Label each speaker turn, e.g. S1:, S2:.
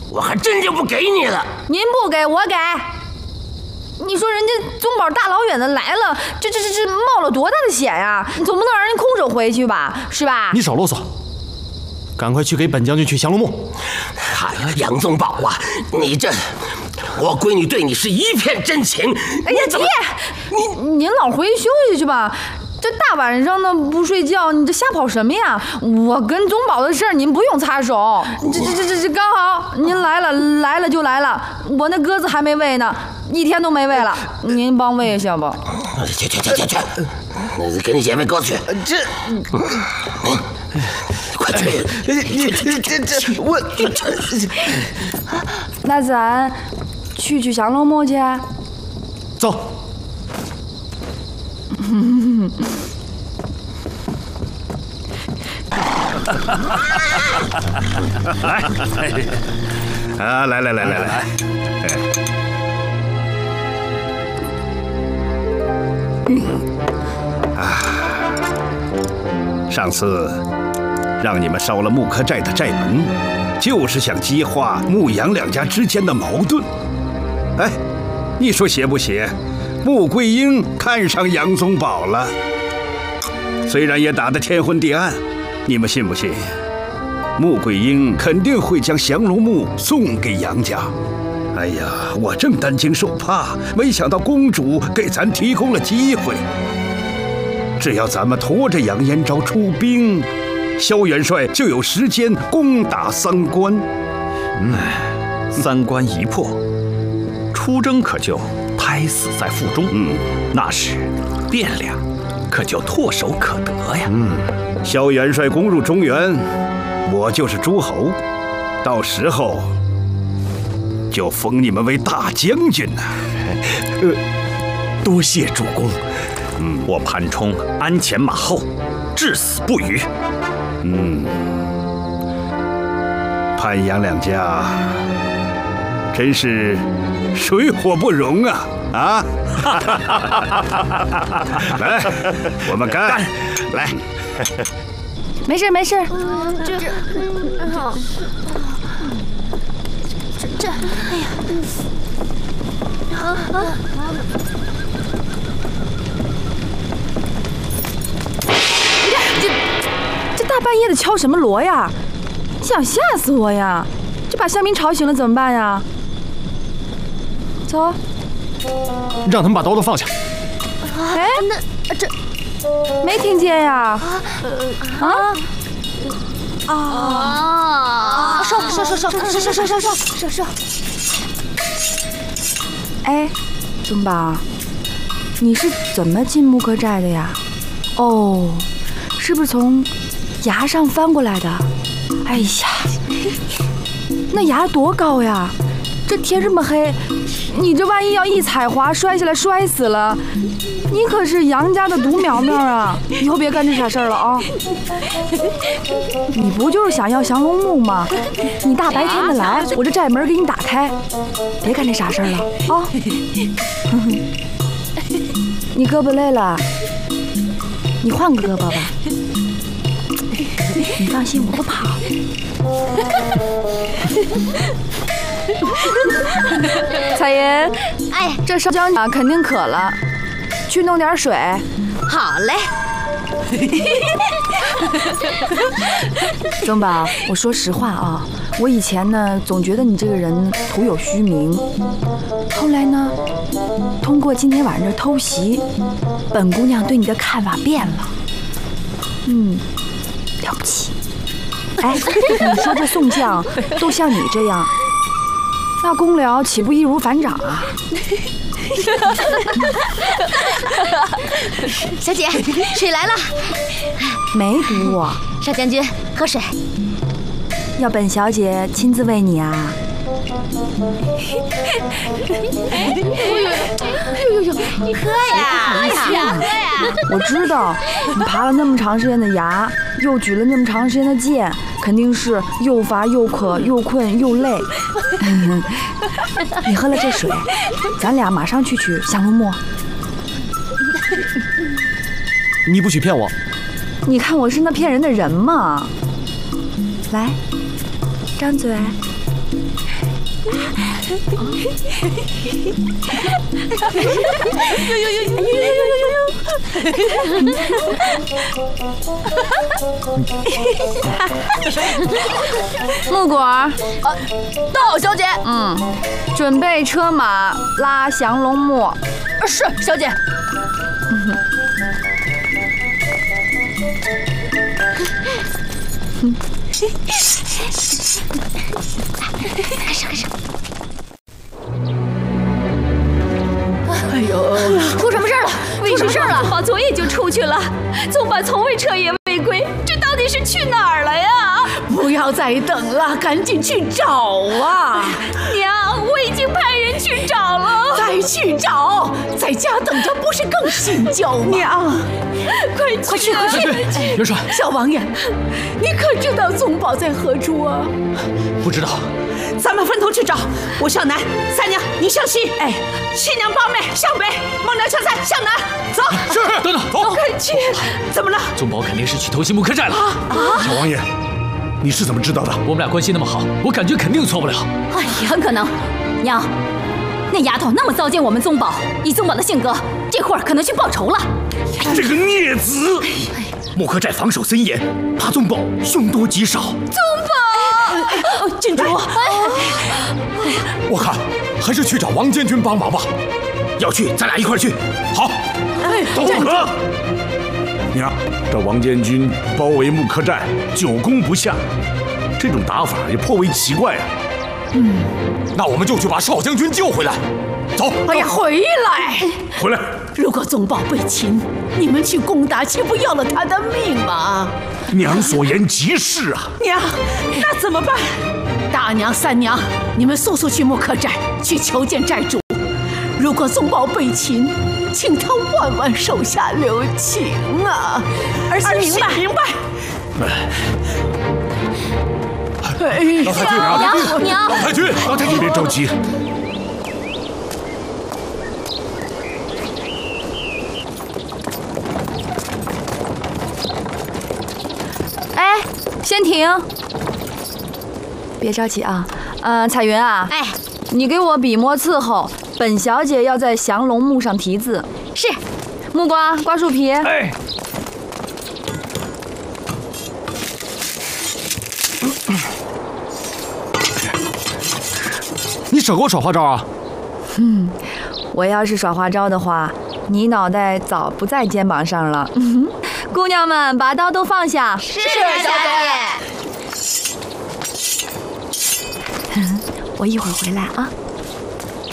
S1: 我还真就不给你了。
S2: 您不给我给。你说人家宗宝大老远的来了，这冒了多大的险呀！你总不能让人空手回去吧，是吧？
S3: 你少啰嗦，赶快去给本将军取降龙木。
S1: 哎呀，杨宗保啊，你这，我闺女对你是一片真情。
S2: 哎呀，爹，您老回去休息去吧。这大晚上的不睡觉，你这瞎跑什么呀？我跟宗保的事儿您不用插手。这刚好您来了就来了，我那鸽子还没喂呢，一天都没喂了，您帮喂一下吧。
S1: 去，给你姐妹搁去。快去！
S4: 我
S2: 那咱去降龙木去。
S3: 走。
S5: 来，来。上次让你们烧了木柯寨的寨门，就是想激化牧羊两家之间的矛盾。哎，你说邪不邪？穆桂英看上杨宗保了，虽然也打得天昏地暗，你们信不信？穆桂英肯定会将降龙木送给杨家。哎呀，我正担惊受怕，没想到公主给咱提供了机会。只要咱们拖着杨延昭出兵，萧元帅就有时间攻打三关。
S6: 三关一破，出征可就胎死在腹中。那时汴梁可就唾手可得呀。
S5: 萧元帅攻入中原，我就是诸侯，到时候就封你们为大将军呐。
S6: 多谢主公。我潘冲鞍前马后，至死不渝。
S5: 潘杨两家真是水火不容啊！来，我们干！来，
S2: 没事。
S7: 哎呀，
S2: 这大半夜的敲什么锣呀？你想吓死我呀？这把乡民吵醒了怎么办呀？走，
S3: 让他们把刀都放下。
S2: 哎，那这没听见呀？烧！哎，宗保，你是怎么进木柯寨的呀？哦，是不是从崖上翻过来的？哎呀，那崖多高呀！这天这么黑，你这万一要一踩滑摔下来摔死了，你可是杨家的独苗苗啊！以后别干这傻事儿了啊！你不就是想要降龙木吗？你大白天的来，我这寨门给你打开，别干这傻事儿了啊！你胳膊累了，你换个胳膊吧。你放心，我不跑。彩云，
S7: 哎，
S2: 这烧姜啊肯定渴了，去弄点水。
S7: 好嘞。
S2: 宗保，我说实话啊，我以前呢总觉得你这个人徒有虚名，后来呢，通过今天晚上这偷袭，本姑娘对你的看法变了。了不起。哎，你说这宋将都像你这样，那公僚岂不易如反掌啊？
S7: 小姐，水来了。
S2: 没毒我。
S7: 少将军，喝水。
S2: 要本小姐亲自喂你啊？
S7: 你喝呀！
S2: 我知道，你爬了那么长时间的崖，又举了那么长时间的剑，肯定是又乏又渴又困又累。你喝了这水，咱俩马上去取降龙木。
S3: 你不许骗我！
S2: 你看我是那骗人的人吗？来，张嘴。 木果儿，
S7: 到，小姐。
S2: 准备车马拉降龙木。
S7: 是，小姐。开始。哎呦，出什么事了？为什么事了？
S8: 宗保昨夜就出去了，宗保从未彻夜未归，这到底是去哪儿了呀？
S9: 不要再等了，赶紧去找啊！
S8: 娘，我已经派人去找了。
S9: 再去找，在家等着不是更心焦吗？娘，快去！
S3: 元帅，
S9: 小王爷，你可知道宗保在何处啊？
S3: 不知道。
S9: 咱们分头去找。我向南，三娘你向西，七娘八妹向北，孟娘劝三向南。走。
S3: 是，等等，走。
S9: 快去！怎么了？
S3: 宗保肯定是去偷袭木刻寨了。
S5: 小王爷，你是怎么知道的？
S3: 我们俩关系那么好，我感觉肯定错不了。
S8: 哎呀，很可能。娘，那丫头那么糟践我们宗保，以宗保的性格，这会儿可能去报仇了。
S5: 这个孽子！
S3: 木刻寨防守森严，怕宗保凶多吉少。
S9: 郡主，
S3: 我看还是去找王监军帮忙吧。要去，咱俩一块去。好，
S5: 都不可。娘，这王监军包围木刻寨，久攻不下，这种打法也颇为奇怪啊。
S3: 那我们就去把少将军救回来。走。
S9: 哎呀，回来！
S5: 回来！
S9: 如果宗保被擒，你们去攻打，岂不要了他的命吗？
S5: 娘所言极是啊。
S9: 娘，那怎么办？大娘、三娘，你们速速去木刻寨去求见寨主。如果宗保被擒，请他万万手下留情啊！儿媳明白。
S3: 老太君，
S8: 娘，
S3: 老太君，
S5: 你别着急。
S2: 先停，别着急啊。彩云啊，你给我笔墨伺候，本小姐要在降龙木上题字。
S8: 是。
S2: 木瓜，瓜树皮。
S3: 你少给我耍花招啊！
S2: 我要是耍花招的话，你脑袋早不在肩膀上了。姑娘们，把刀都放下。
S7: 是，小姐。
S2: 我一会儿回来啊。